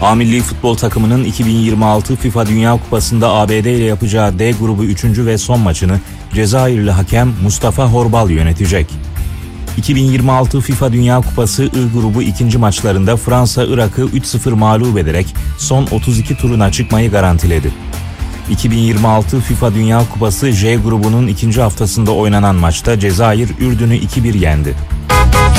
A milli futbol takımının 2026 FIFA Dünya Kupası'nda ABD ile yapacağı D grubu 3. ve son maçını Cezayirli hakem Mustafa Horbal yönetecek. 2026 FIFA Dünya Kupası I grubu ikinci maçlarında Fransa Irak'ı 3-0 mağlup ederek son 32 turuna çıkmayı garantiledi. 2026 FIFA Dünya Kupası J grubunun ikinci haftasında oynanan maçta Cezayir Ürdün'ü 2-1 yendi.